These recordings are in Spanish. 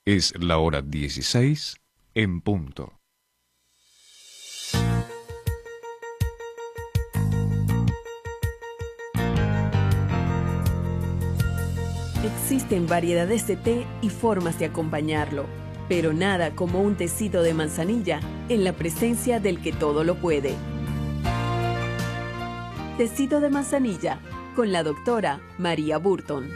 Es la hora 16 en punto. Existen variedades de té y formas de acompañarlo, pero nada como un tecito de manzanilla en la presencia del que todo lo puede. Tecito de manzanilla con la doctora María Burton.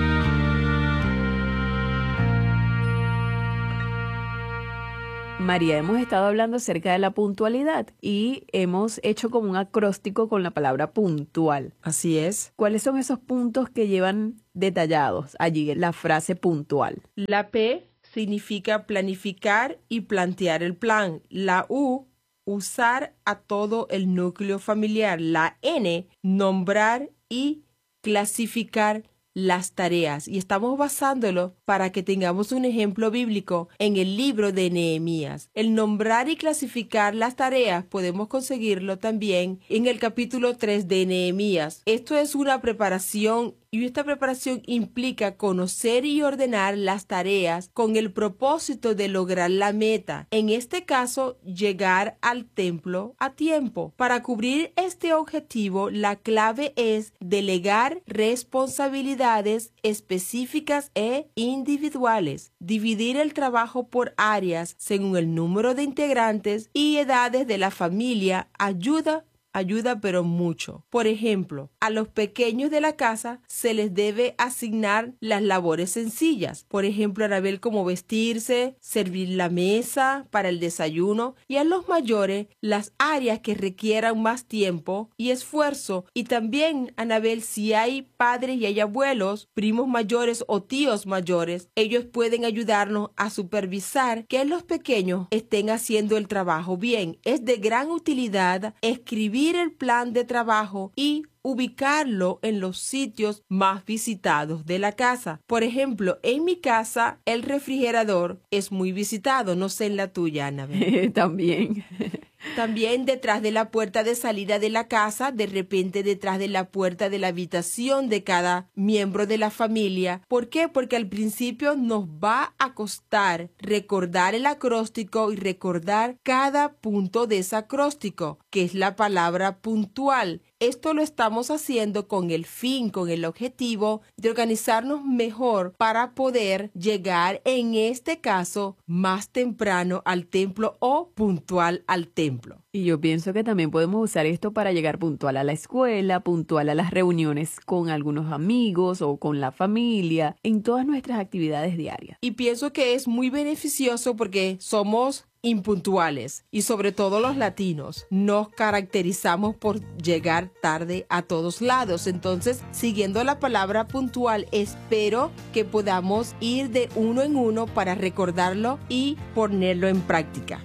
María, hemos estado hablando acerca de la puntualidad y hemos hecho como un acróstico con la palabra puntual. Así es. ¿Cuáles son esos puntos que llevan detallados allí la frase puntual? La P significa planificar y plantear el plan. La U, usar a todo el núcleo familiar. La N, nombrar y clasificar las tareas, y estamos basándolo para que tengamos un ejemplo bíblico en el libro de Nehemías. El nombrar y clasificar las tareas podemos conseguirlo también en el capítulo 3 de Nehemías. Esto es una preparación, y esta preparación implica conocer y ordenar las tareas con el propósito de lograr la meta. En este caso, llegar al templo a tiempo. Para cubrir este objetivo, la clave es delegar responsabilidades específicas e individuales. Dividir el trabajo por áreas según el número de integrantes y edades de la familia ayuda pero mucho. Por ejemplo, a los pequeños de la casa se les debe asignar las labores sencillas. Por ejemplo, Anabel, como vestirse, servir la mesa para el desayuno, y a los mayores las áreas que requieran más tiempo y esfuerzo. Y también, Anabel, si hay padres y hay abuelos, primos mayores o tíos mayores, ellos pueden ayudarnos a supervisar que los pequeños estén haciendo el trabajo bien. Es de gran utilidad escribir el plan de trabajo y ubicarlo en los sitios más visitados de la casa. Por ejemplo, en mi casa el refrigerador es muy visitado, no sé en la tuya, Anabel. También. También detrás de la puerta de salida de la casa, de repente detrás de la puerta de la habitación de cada miembro de la familia. ¿Por qué? Porque al principio nos va a costar recordar el acróstico y recordar cada punto de ese acróstico, que es la palabra puntual. Esto lo estamos haciendo con el fin, con el objetivo de organizarnos mejor para poder llegar, en este caso, más temprano al templo o puntual al templo. Y yo pienso que también podemos usar esto para llegar puntual a la escuela, puntual a las reuniones con algunos amigos o con la familia, en todas nuestras actividades diarias. Y pienso que es muy beneficioso porque somos impuntuales, y sobre todo los latinos nos caracterizamos por llegar tarde a todos lados. Entonces, siguiendo la palabra puntual, espero que podamos ir de uno en uno para recordarlo y ponerlo en práctica.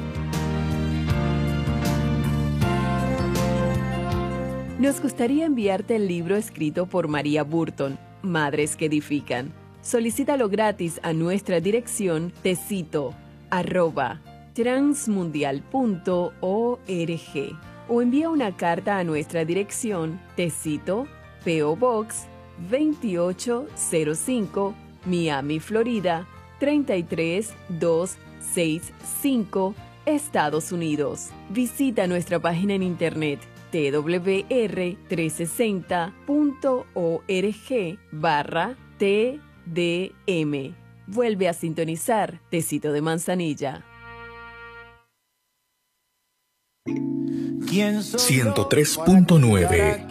Nos gustaría enviarte el libro escrito por María Burton, Madres que Edifican. Solicítalo gratis a nuestra dirección tecito@transmundial.org o envía una carta a nuestra dirección Tecito, P.O. Box 2805, Miami, Florida 33265, Estados Unidos. Visita nuestra página en internet twr360.org/TDM. Vuelve a sintonizar Tecito de Manzanilla. 103.9